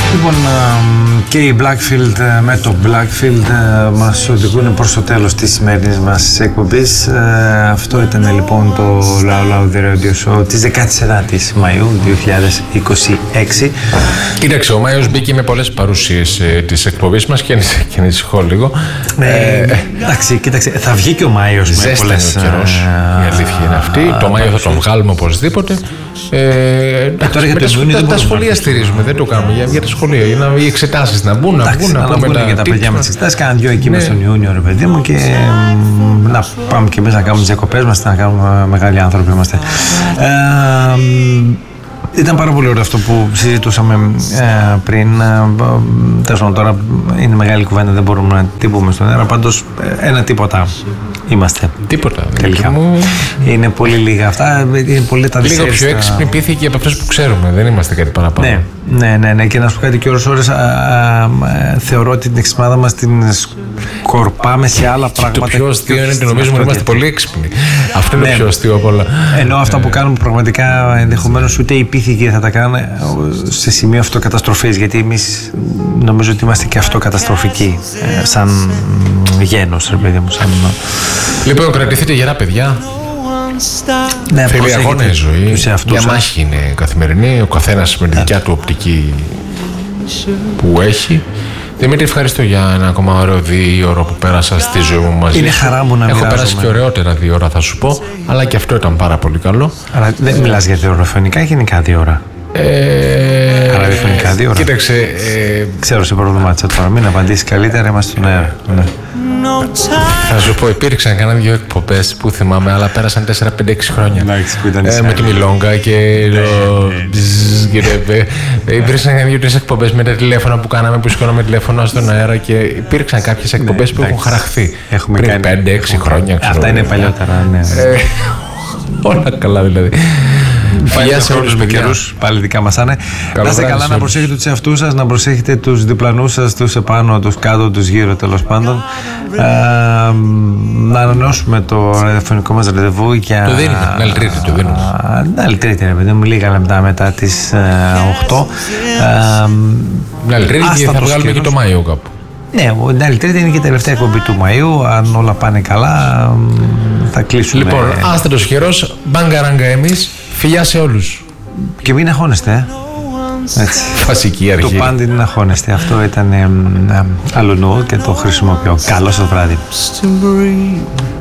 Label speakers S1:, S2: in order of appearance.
S1: Λοιπόν, και οι Blackfield με το Blackfield μας οδηγούν προς το τέλος της σημερινής μας εκπομπής. Αυτό ήταν λοιπόν το Loud Loud The Radio Show της 19ης Μαΐου 2026.
S2: Κοίταξε, ο Μάιος μπήκε με πολλές παρουσίες της εκπομπής μας και ανησυχώ λίγο.
S1: Εντάξει, κοίταξε, θα βγει και ο Μάιος με πολλές...
S2: ο καιρός, η αλήθεια είναι αυτή. Το Μάιο θα τον βγάλουμε οπωσδήποτε.
S1: Τώρα για
S2: τα σχολεία στηρίζουμε, δεν το κάνουμε για τα σχολεία. Οι εξετάσεις να μπουν, να
S1: βγουν για τα παιδιά με τις εξετάσεις. Κάναν δυο εκεί μες τον Ιούνιο, ρε παιδί μου, και να πάμε και εμείς να κάνουμε τις διακοπές μας, να κάνουμε μεγάλοι άνθρωποι είμαστε. Ήταν πάρα πολύ ωραίο αυτό που συζητούσαμε πριν. Τέλος πάντων, τώρα είναι μεγάλη κουβέντα, δεν μπορούμε να την πούμε στον αέρα. Πάντως, ένα τίποτα είμαστε.
S2: Τίποτα.
S1: Τελικά. Είναι πολύ λίγα αυτά. Είναι πολύ τα
S2: λίγο πιο έξυπνοι πείθηκε από αυτές που ξέρουμε. Δεν είμαστε κάτι παραπάνω.
S1: Ναι. Και να σου πω κάτι, και ώρες θεωρώ ότι την εξυπνάδα μας την σκορπάμε σε άλλα πράγματα.
S2: Το πιο αστείο είναι ότι νομίζουμε ότι είμαστε πολύ έξυπνοι. Αυτό είναι το πιο αστείο από όλα.
S1: Ενώ αυτά που κάνουμε πραγματικά ενδεχομένως ούτε οι πείθηκοι θα τα κάνουν σε σημείο αυτοκαταστροφής. Γιατί εμείς νομίζω ότι είμαστε και αυτοκαταστροφικοί σαν γένος, ρε παιδί μου.
S2: Λοιπόν, κρατηθείτε γερά, παιδιά.
S1: Ναι,
S2: θέλει αγώνα η ζωή. Για μάχη είναι καθημερινή. Ο καθένας με τη δικιά του οπτική που έχει. Δημήτρη, ευχαριστώ για ένα ακόμα ωραίο 2 ώρο που πέρασα στη ζωή μου μαζί.
S1: Είναι χαρά μου να
S2: έχω περάσει και ωραιότερα 2 ώρα, θα σου πω, αλλά και αυτό ήταν πάρα πολύ καλό.
S1: Αλλά δεν μιλάς για ραδιοφωνικά ή γενικά 2 ώρα? Ραδιοφωνικά 2 ώρα.
S2: Κοίταξε.
S1: Ξέρω, σε προβλημάτισα τώρα. Μην απαντήσεις καλύτερα, είμαστε στον αέρα.
S2: Θα σου πω, υπήρξαν κανένα 2 εκπομπές που θυμάμαι, αλλά πέρασαν 4-5-6 χρόνια. Με τη Μιλόγκα και υπήρξαν 2-3 εκπομπές με τα τηλέφωνα που κάναμε, που σηκώναμε τηλέφωνα στον αέρα, και υπήρξαν κάποιες εκπομπές που έχουν χαραχθεί πριν 5-6 χρόνια.
S1: Αυτά είναι παλιότερα, ναι.
S2: Όλα καλά δηλαδή.
S1: Φιλιά σε όλους με καιρούς, πάλι δικά μας είναι. Να είστε καλά, να προσέχετε τους εαυτούς σας, να προσέχετε τους διπλανούς σας, τους επάνω, τους κάτω, τους γύρω, τέλος πάντων. Να ανανεώσουμε το ραδιοφωνικό μας ραντεβού για...
S2: Το δίνουμε, την άλλη Τρίτη το δίνουμε.
S1: Την άλλη Τρίτη, ρε παιδί μου, λίγα λεπτά μετά τις 8.
S2: Την άλλη Τρίτη θα βγάλουμε και το Μάιο κάπου.
S1: Ναι, την άλλη Τρίτη είναι και η τελευταία εκπομπή του Μαΐου. Αν όλα πάνε καλά, θα κλείσουμε.
S2: Λοιπόν, άστατος καιρός, μπαγκαράγκα εμείς. Φιλιά σε όλους.
S1: Και μην αγχώνεστε. Έτσι.
S2: Φασική αρχή.
S1: Το πάντα είναι να αγχώνεστε. Αυτό ήταν αλλονού και το χρησιμοποιώ. Καλό σας βράδυ.